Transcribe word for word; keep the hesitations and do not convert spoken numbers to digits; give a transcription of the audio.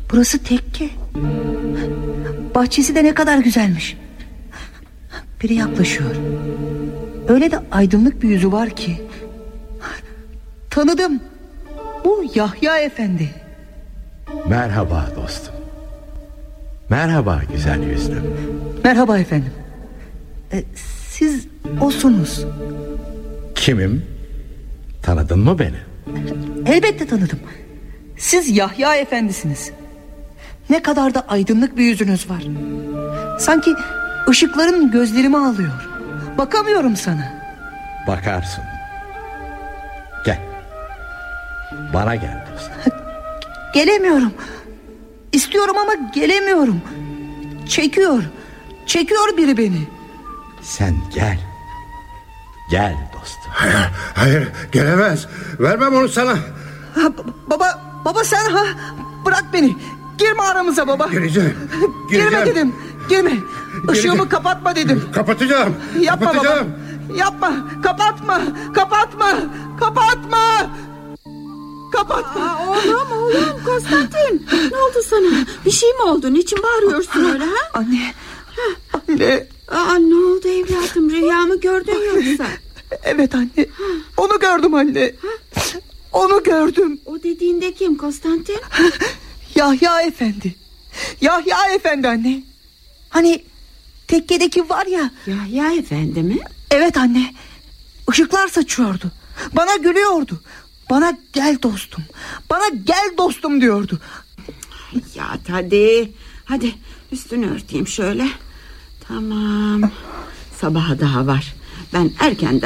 Burası tekke. Bahçesi de ne kadar güzelmiş. Biri yaklaşıyor. Öyle de aydınlık bir yüzü var ki. Tanıdım. Bu Yahya Efendi. Merhaba dostum. Merhaba güzel yüzlüm. Merhaba efendim. Ee, siz osunuz. Kimim? Tanıdın mı beni? Elbette tanıdım. Siz Yahya Efendisiniz. Ne kadar da aydınlık bir yüzünüz var. Sanki ışıkların gözlerimi alıyor. Bakamıyorum sana. Bakarsın. Gel. Bana gel dostum. Gelemiyorum. İstiyorum ama gelemiyorum. Çekiyor. Çekiyor biri beni. Sen gel. Gel dostum. Hayır, hayır gelemez. Vermem onu sana. Ha, baba, baba sen ha. Bırak beni. Girme aramıza baba. Gireceğim. Girme Gireceğim. dedim. Girme. Işığımı Gireceğim. kapatma dedim. Kapatacağım. Yapma Kapatacağım. baba. Yapma. Kapatma. Kapatma. Kapatma. Kapatma. Aa, oğlum oğlum Konstantin. Ne oldu sana? Bir şey mi oldu? Niçin bağırıyorsun öyle ha? Anne. Anne. Aa, ne oldu evladım? Rüya mı gördün yoksa? Evet anne. Onu gördüm anne. Onu gördüm. O dediğinde kim Konstantin? Yahya Efendi. Yahya Efendi anne. Hani tekkedeki var ya. Yahya Efendi mi? Evet anne. Işıklar saçıyordu. Bana gülüyordu. Bana gel dostum. Bana gel dostum diyordu. Ya hadi. Hadi üstünü örteyim şöyle. Tamam. Sabaha daha var. Ben erkenden